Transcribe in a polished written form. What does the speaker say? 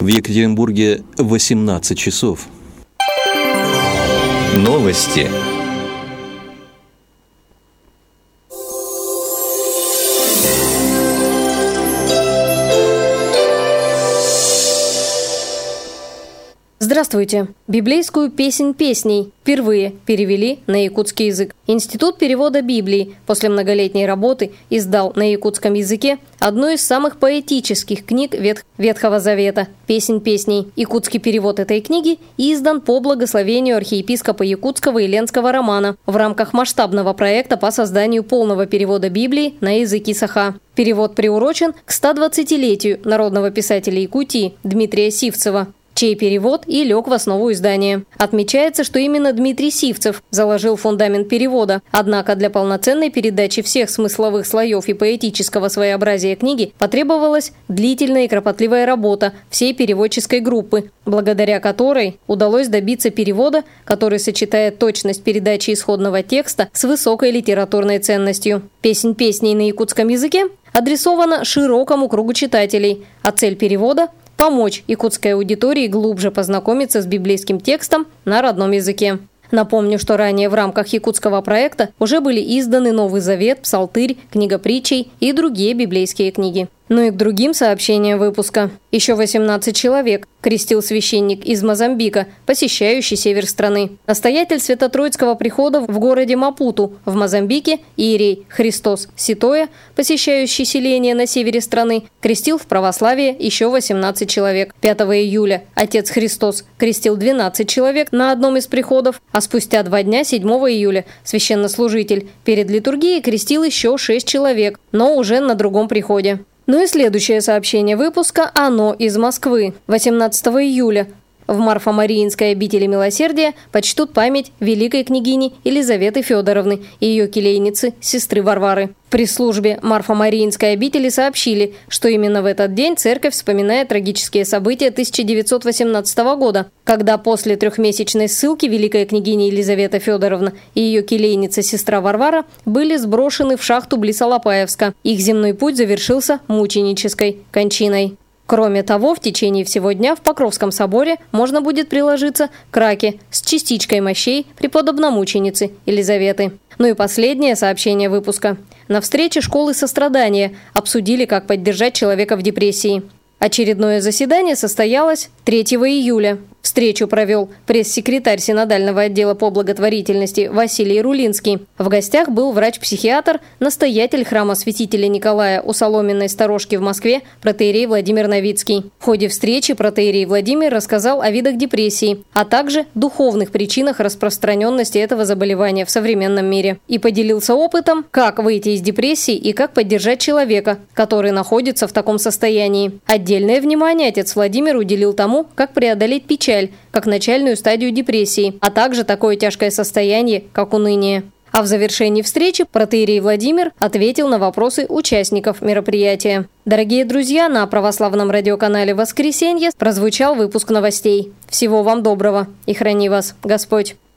Екатеринбурге 18 часов. Новости. Здравствуйте! Библейскую «Песнь песней» впервые перевели на якутский язык. Институт перевода Библии после многолетней работы издал на якутском языке одну из самых поэтических книг Ветхого Завета «Песнь песней». Якутский перевод этой книги издан по благословению архиепископа Якутского и Ленского Романа в рамках масштабного проекта по созданию полного перевода Библии на языки Саха. Перевод приурочен к 120-летию народного писателя Якутии Дмитрия Сивцева, чей перевод и лег в основу издания. Отмечается, что именно Дмитрий Сивцев заложил фундамент перевода. Однако для полноценной передачи всех смысловых слоев и поэтического своеобразия книги потребовалась длительная и кропотливая работа всей переводческой группы, благодаря которой удалось добиться перевода, который сочетает точность передачи исходного текста с высокой литературной ценностью. «Песнь песней» на якутском языке адресована широкому кругу читателей, а цель перевода – помочь якутской аудитории глубже познакомиться с библейским текстом на родном языке. Напомню, что ранее в рамках якутского проекта уже были изданы Новый Завет, Псалтырь, Книга притчей и другие библейские книги. Ну и к другим сообщениям выпуска. Еще 18 человек крестил священник из Мозамбика, посещающий север страны. Настоятель Свято-Троицкого прихода в городе Мапуту в Мозамбике, иерей Христос Ситоя, посещающий селение на севере страны, крестил в православие еще 18 человек. 5 июля отец Христос крестил 12 человек на одном из приходов, а спустя 2 дня, 7 июля, священнослужитель перед литургией крестил еще 6 человек, но уже на другом приходе. Ну и следующее сообщение выпуска, оно из Москвы. 18 июля в Марфо-Мариинской обители Милосердия почтут память великой княгини Елизаветы Федоровны и ее келейницы, сестры Варвары. В пресс-службе Марфо-Мариинской обители сообщили, что именно в этот день церковь вспоминает трагические события 1918 года, когда после 3-месячной ссылки великая княгиня Елизавета Федоровна и ее келейница, сестра Варвара, были сброшены в шахту близ Алапаевска. Их земной путь завершился мученической кончиной. Кроме того, в течение всего дня в Покровском соборе можно будет приложиться к раке с частичкой мощей преподобномученицы Елизаветы. Ну и последнее сообщение выпуска. На встрече школы сострадания обсудили, как поддержать человека в депрессии. Очередное заседание состоялось 3 июля. Встречу провел пресс-секретарь Синодального отдела по благотворительности Василий Рулинский. В гостях был врач-психиатр, настоятель храма святителя Николая у Соломенной сторожки в Москве протоиерей Владимир Новицкий. В ходе встречи протоиерей Владимир рассказал о видах депрессии, а также духовных причинах распространенности этого заболевания в современном мире. И поделился опытом, как выйти из депрессии и как поддержать человека, который находится в таком состоянии. Отдельное внимание отец Владимир уделил тому, как преодолеть печаль, как начальную стадию депрессии, а также такое тяжкое состояние, как уныние. А в завершении встречи протоиерей Владимир ответил на вопросы участников мероприятия. Дорогие друзья, на православном радиоканале «Воскресенье» прозвучал выпуск новостей. Всего вам доброго и храни вас Господь!